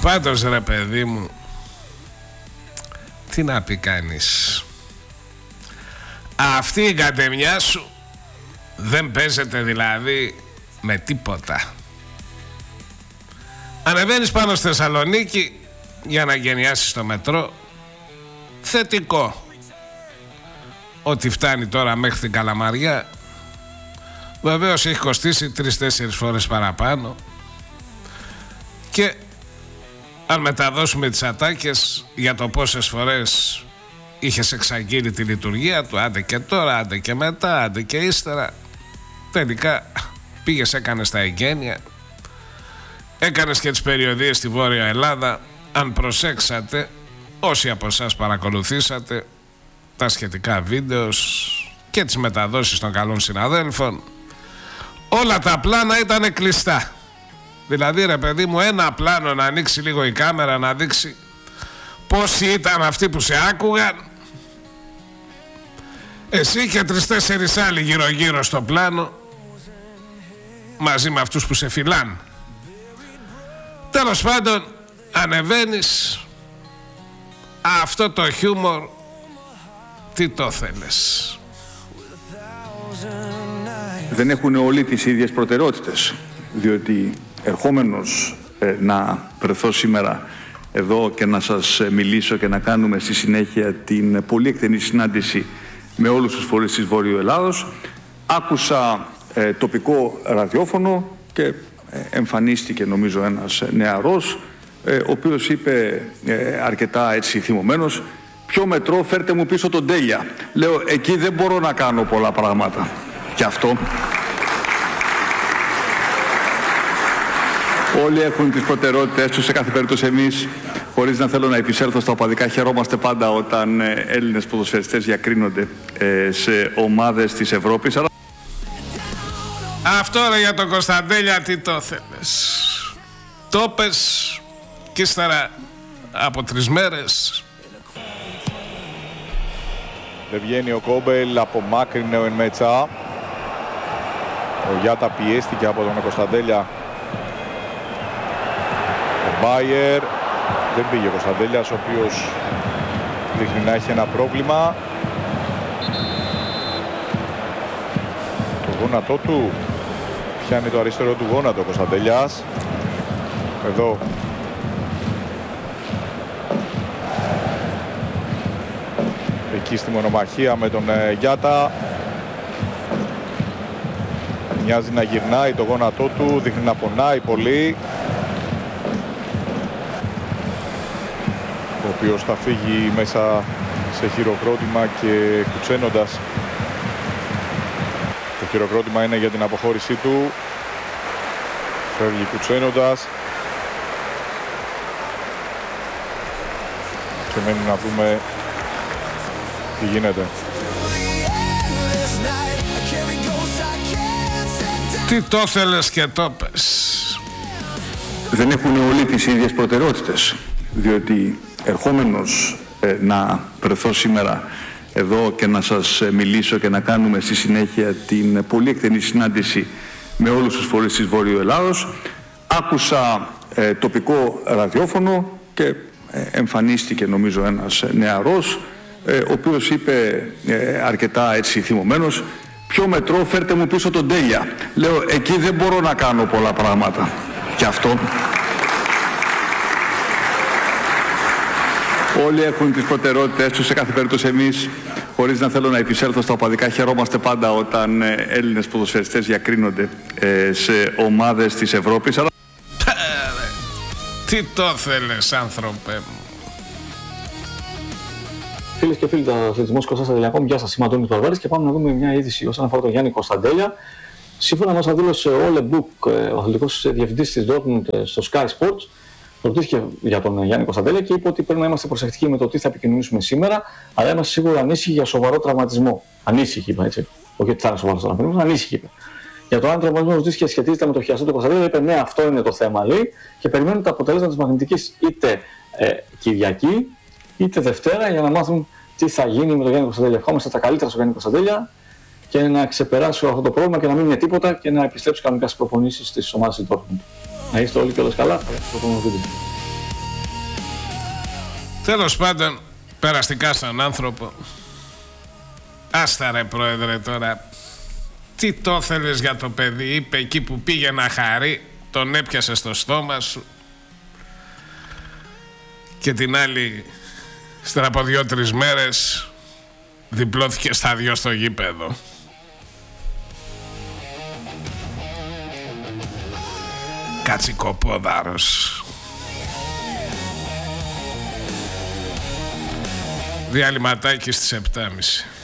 Πάντως ρε παιδί μου, τι να πει κανείς, αυτή η κατεμιά σου δεν παίζεται δηλαδή με τίποτα. Ανεβαίνεις πάνω στη Θεσσαλονίκη για να γενιάσεις το μετρό, θετικό ότι φτάνει τώρα μέχρι την Καλαμαριά. Βεβαίως έχει κοστίσει 3-4 φορές παραπάνω. Και αν μεταδώσουμε τις ατάκες για το πόσες φορές είχες εξαγγείλει τη λειτουργία του, άντε και τώρα, άντε και μετά, άντε και ύστερα, τελικά πήγες, έκανες τα εγγένεια, έκανες και τις περιοδίες στη Βόρεια Ελλάδα. Αν προσέξατε, όσοι από εσάς παρακολουθήσατε τα σχετικά βίντεο και τις μεταδόσεις των καλών συναδέλφων, όλα τα πλάνα ήταν κλειστά. Δηλαδή ρε παιδί μου, ένα πλάνο να ανοίξει λίγο η κάμερα, να δείξει πόσοι ήταν αυτοί που σε άκουγαν, εσύ και 3-4 άλλοι γύρω γύρω στο πλάνο, μαζί με αυτούς που σε φυλάν. Τέλος πάντων, ανεβαίνεις, αυτό το χιούμορ τι το θέλεις. Δεν έχουν όλοι τις ίδιες προτεραιότητες, διότι ερχόμενος να βρεθώ σήμερα εδώ και να σας μιλήσω και να κάνουμε στη συνέχεια την πολύ εκτενή συνάντηση με όλους τους φορείς της Βόρειο Ελλάδος, άκουσα τοπικό ραδιόφωνο και εμφανίστηκε νομίζω ένας νεαρός, ο οποίος είπε αρκετά έτσι θυμωμένος, «Ποιο μετρό, φέρτε μου πίσω τον Τέλεια». Λέω, εκεί δεν μπορώ να κάνω πολλά πράγματα. Και αυτό. Όλοι έχουν τις προτεραιότητες τους, σε κάθε περίπτωση εμείς, χωρίς να θέλω να επισέλθω στα οπαδικά, χαιρόμαστε πάντα όταν Έλληνες ποδοσφαιριστές διακρίνονται σε ομάδες της Ευρώπης. Αλλά... Αυτό ρε για τον Κωνσταντέλια, τι το θέλεις. Το πες και ύστερα από 3 μέρες. Δεν βγαίνει ο Κόμπελ, απομάκρυνε ο Ενμέτσα. Ο Γιάτα πιέστηκε από τον Κωνσταντέλια. Ο Μπάιερ, δεν πήγε ο Κωνσταντέλιας, ο οποίος δείχνει να έχει ένα πρόβλημα. Το γόνατό του, πιάνει το αριστερό του γόνατο ο Κωνσταντέλιας. Εδώ εκεί στη μονομαχία με τον Γιάτα. Μοιάζει να γυρνάει το γόνατό του, δείχνει να πονάει πολύ. Ο οποίος θα φύγει μέσα σε χειροκρότημα και κουτσένοντας. Το χειροκρότημα είναι για την αποχώρησή του. Φεύγει κουτσένοντας. Και μένει να δούμε τι γίνεται. Τι το θέλεις και το πες. Δεν έχουν όλοι τις ίδιες προτεραιότητες, διότι ερχόμενος να βρεθώ σήμερα εδώ και να σας μιλήσω και να κάνουμε στη συνέχεια την πολύ εκτενή συνάντηση με όλους τους φορείς της Βόρειο Ελλάδος, άκουσα τοπικό ραδιόφωνο και εμφανίστηκε νομίζω ένας νεαρός, ο οποίος είπε αρκετά έτσι θυμωμένος, «Ποιο μετρό, φέρτε μου πίσω τον Τέλεια». Λέω, εκεί δεν μπορώ να κάνω πολλά πράγματα. Και αυτό. Όλοι έχουν τις προτεραιότητες τους, σε κάθε περίπτωση εμείς, χωρίς να θέλω να επισέλθω στα οπαδικά, χαιρόμαστε πάντα όταν Έλληνες ποδοσφαιριστές διακρίνονται σε ομάδες της Ευρώπης. Αλλά... Τι το θέλεις, άνθρωπε μου. Φίλες και φίλοι του Αθλητισμού Κώστας Αντελιακό, γεια σας, είμαι Αντώνης Βαρβάρης και πάμε να δούμε μια είδηση όσον αφορά τον Γιάννη Κωνσταντέλια. Σύμφωνα με όσα δήλωσε ο Ole Buch, ο αθλητικός διευθυντής της Dortmund στο Sky Sports, ρωτήθηκε για τον Γιάννη Κωνσταντέλια και είπε ότι πρέπει να είμαστε προσεκτικοί με το τι θα επικοινωνήσουμε σήμερα, αλλά είμαστε σίγουρα ανήσυχοι για σοβαρό τραυματισμό. Ανήσυχοι, είπα έτσι. Όχι ότι θα είναι σοβαρό τραυματισμό, ανήσυχοι είπε. Για το αν τραυματισμό ρωτήθηκε σχετίζεται με το χιαστό του Κωνσταντέλια, είπε ναι, αυτό είναι το θέμα, λέει, και περιμένουν τα αποτελέσματα της μαγνητικής είτε Κυριακή είτε Δευτέρα για να μάθουν τι θα γίνει με τον Γιάννη Κωνσταντέλια. Ευχόμαστε τα καλύτερα στον Γιάννη Κωνσταντέλια και να ξεπεράσει αυτό το πρόβλημα και να μην είναι τίποτα και να επιστρέψει κανονικά στις προπονήσεις της ομάδας της Dortmund. Να είστε όλοι και όλες καλά. Το επόμενο βίντεο. Τέλος πάντων, περαστικά στον άνθρωπο. Άστα ρε πρόεδρε τώρα. Τι το θέλεις για το παιδί, είπε εκεί που πήγε να χαρεί, τον έπιασε στο στόμα σου και την άλλη στερα από 2-3 μέρες διπλώθηκε στα 2 στο γήπεδο. Κατσικοπόδαρος. Διαλυματάκι στις 7.30.